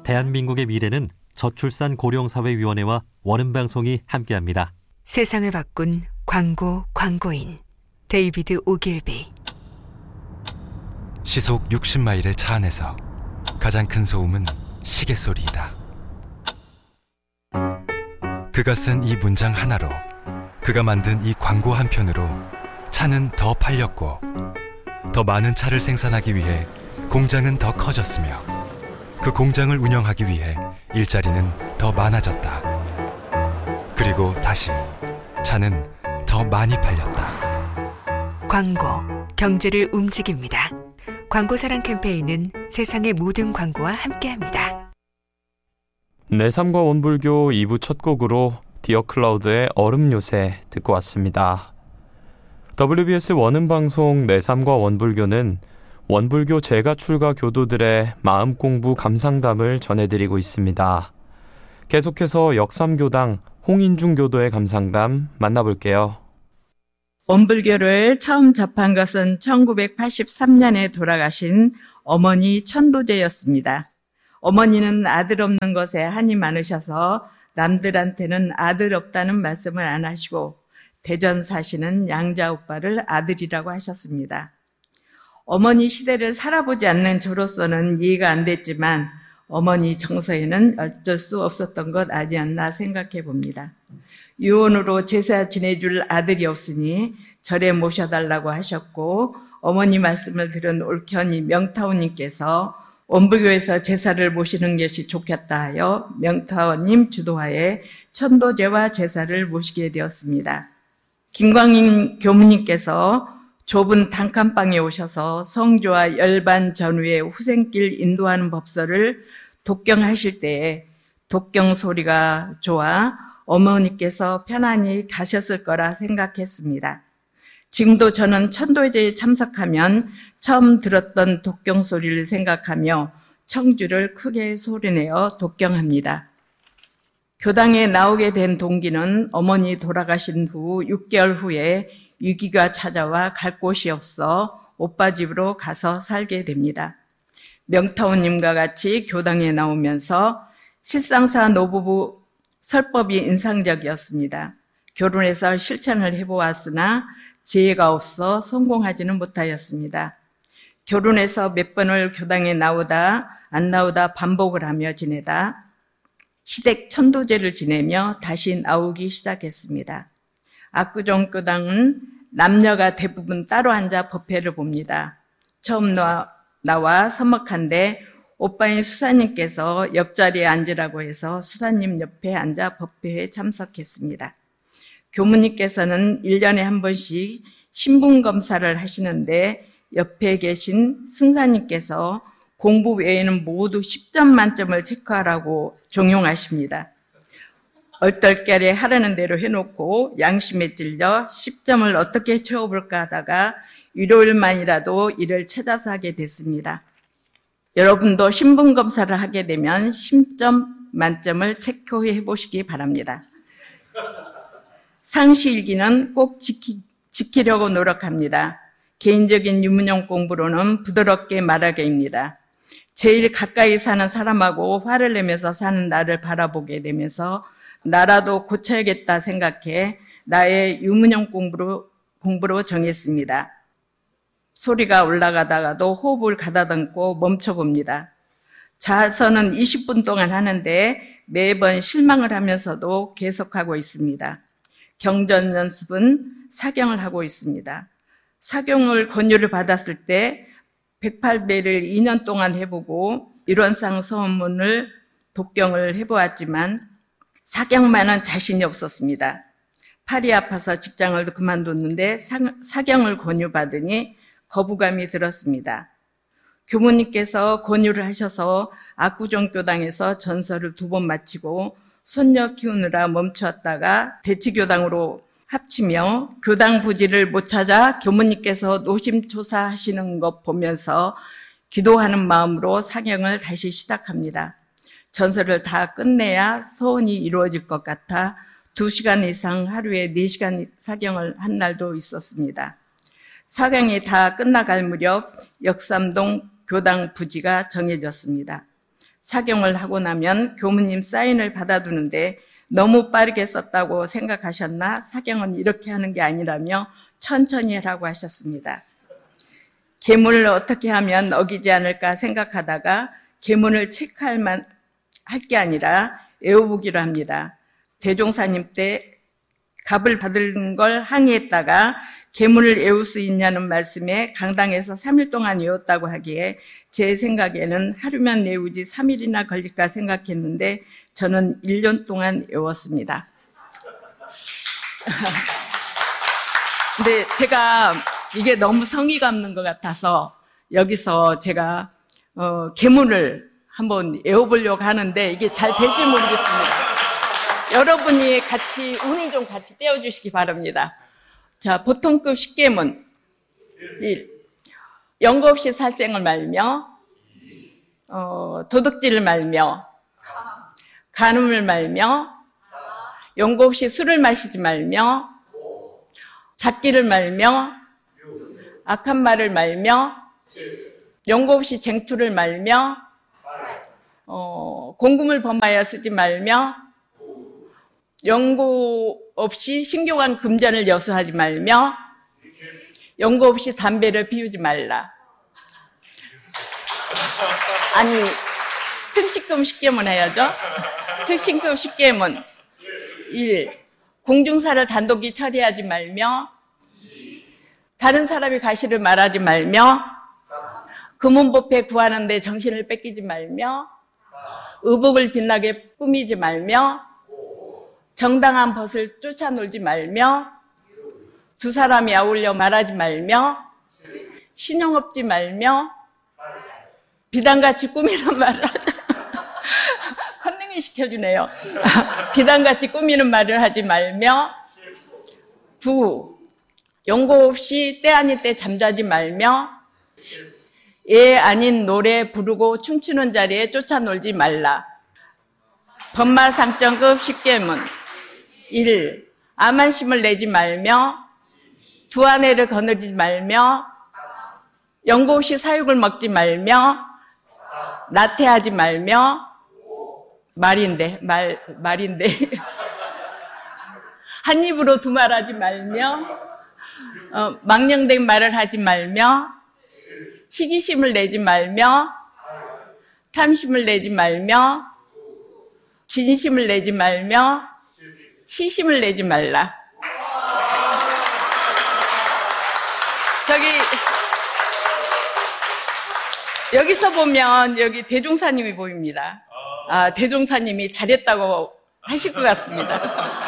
대한민국의 미래는 저출산 고령사회위원회와 원음방송이 함께합니다. 세상을 바꾼 광고인 데이비드 오길비. 시속 60마일의 차 안에서 가장 큰 소음은 시계소리이다. 그가 쓴 이 문장 하나로, 그가 만든 이 광고 한 편으로 차는 더 팔렸고, 더 많은 차를 생산하기 위해 공장은 더 커졌으며, 그 공장을 운영하기 위해 일자리는 더 많아졌다. 그리고 다시 차는 더 많이 팔렸다. 광고, 경제를 움직입니다. 광고사랑 캠페인은 세상의 모든 광고와 함께합니다. 내 삶과 원불교 2부 첫 곡으로 디어 클라우드의 얼음 요새 듣고 왔습니다. WBS 원음방송 내 삶과 원불교는 원불교 재가 출가 교도들의 마음 공부 감상담을 전해드리고 있습니다. 계속해서 역삼교당 홍인중 교도의 감상담 만나볼게요. 원불교를 처음 접한 것은 1983년에 돌아가신 어머니 천도제였습니다. 어머니는 아들 없는 것에 한이 많으셔서 남들한테는 아들 없다는 말씀을 안 하시고 대전 사시는 양자 오빠를 아들이라고 하셨습니다. 어머니 시대를 살아보지 않는 저로서는 이해가 안 됐지만 어머니 정서에는 어쩔 수 없었던 것 아니었나 생각해 봅니다. 유언으로 제사 지내줄 아들이 없으니 절에 모셔달라고 하셨고, 어머니 말씀을 들은 올케언니 명타원님께서 원불교에서 제사를 모시는 것이 좋겠다 하여 명타원님 주도하에 천도제와 제사를 모시게 되었습니다. 김광임 교무님께서 좁은 단칸방에 오셔서 성조와 열반 전후의 후생길 인도하는 법서를 독경하실 때에 독경 소리가 좋아 어머니께서 편안히 가셨을 거라 생각했습니다. 지금도 저는 천도제에 참석하면 처음 들었던 독경 소리를 생각하며 청주를 크게 소리내어 독경합니다. 교당에 나오게 된 동기는 어머니 돌아가신 후 6개월 후에 위기가 찾아와 갈 곳이 없어 오빠 집으로 가서 살게 됩니다. 명타원님과 같이 교당에 나오면서 실상사 노부부 설법이 인상적이었습니다. 결혼해서 실천을 해보았으나 지혜가 없어 성공하지는 못하였습니다. 결혼해서 몇 번을 교당에 나오다 안 나오다 반복을 하며 지내다 시댁 천도제를 지내며 다시 나오기 시작했습니다. 압구정 교당은 남녀가 대부분 따로 앉아 법회를 봅니다. 처음 나와 서먹한데 오빠인 수사님께서 옆자리에 앉으라고 해서 수사님 옆에 앉아 법회에 참석했습니다. 교무님께서는 1년에 한 번씩 신분검사를 하시는데 옆에 계신 승사님께서 공부 외에는 모두 10점 만점을 체크하라고 종용하십니다. 얼떨결에 하라는 대로 해놓고 양심에 찔려 10점을 어떻게 채워볼까 하다가 일요일만이라도 일을 찾아서 하게 됐습니다. 여러분도 신분검사를 하게 되면 10점 만점을 체크해 보시기 바랍니다. 상시일기는 꼭 지키려고 노력합니다. 개인적인 유문용 공부로는 부드럽게 말하기입니다. 제일 가까이 사는 사람하고 화를 내면서 사는 나를 바라보게 되면서 나라도 고쳐야겠다 생각해 나의 유문용 공부로 정했습니다. 소리가 올라가다가도 호흡을 가다듬고 멈춰봅니다. 자서는 20분 동안 하는데 매번 실망을 하면서도 계속하고 있습니다. 경전 연습은 사경을 하고 있습니다. 사경을 권유를 받았을 때 108배를 2년 동안 해보고 일원상 소문을 독경을 해보았지만 사경만은 자신이 없었습니다. 팔이 아파서 직장을 그만뒀는데 사경을 권유받으니 거부감이 들었습니다. 교무님께서 권유를 하셔서 압구정 교당에서 전설을 2번 마치고 손녀 키우느라 멈추었다가 대치교당으로 합치며 교당 부지를 못 찾아 교무님께서 노심초사하시는 것 보면서 기도하는 마음으로 사경을 다시 시작합니다. 전설을 다 끝내야 소원이 이루어질 것 같아 2시간 이상 하루에 4시간 사경을 한 날도 있었습니다. 사경이 다 끝나갈 무렵 역삼동 교당 부지가 정해졌습니다. 사경을 하고 나면 교무님 사인을 받아두는데 너무 빠르게 썼다고 생각하셨나? 사경은 이렇게 하는 게 아니라며 천천히 하라고 하셨습니다. 계문을 어떻게 하면 어기지 않을까 생각하다가 계문을 체크할 게 아니라 외워보기로 합니다. 대종사님 때 갑을 받은 걸 항의했다가 계문을 외울 수 있냐는 말씀에 강당에서 3일 동안 외웠다고 하기에 제 생각에는 하루면 외우지 3일이나 걸릴까 생각했는데 저는 1년 동안 외웠습니다. 근데 제가 이게 너무 성의 갚는 것 같아서 여기서 제가 계문을 한번 외워보려고 하는데 이게 잘 될지 모르겠습니다. 여러분이 운을 좀 같이 떼어주시기 바랍니다. 자, 보통급 10계문 1. 연고 없이 살생을 말며 도둑질을 말며 간음을 말며 연고 없이 술을 마시지 말며 잡기를 말며 악한 말을 말며 연고 없이 쟁투를 말며 공금을 범하여 쓰지 말며 연고 없이 신교관 금전을 여수하지 말며 연고 없이 담배를 피우지 말라. 아니, 특식금 10계문 해야죠. 특식금 10계문 1. 공중사를 단독히 처리하지 말며 다른 사람이 가시를 말하지 말며 금은법에 구하는데 정신을 뺏기지 말며 의복을 빛나게 꾸미지 말며 정당한 벗을 쫓아놀지 말며 두 사람이 아울려 말하지 말며 신용 없지 말며 비단같이 꾸미는 말을 하자. 컨닝을 시켜주네요. 비단같이 꾸미는 말을 하지 말며 9. 연고 없이 때 아닌 때 잠자지 말며 예 아닌 노래 부르고 춤추는 자리에 쫓아놀지 말라. 법마상정급 10계문 1. 암한심을 내지 말며 두 아내를 거느리지 말며 연고 없이 사육을 먹지 말며 나태하지 말며 말인데 한 입으로 두 말하지 말며 망령된 말을 하지 말며 시기심을 내지 말며 탐심을 내지 말며 진심을 내지 말며 치심을 내지 말라. 여기서 보면 여기 대종사님이 보입니다. 대종사님이 잘했다고 하실 것 같습니다.